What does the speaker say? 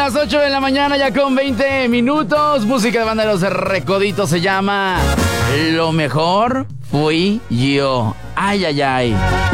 las 8 de la mañana, ya con 20 minutos. Música de banda de Los Recoditos se llama Lo Mejor Fui Yo. Ay, ay, ay.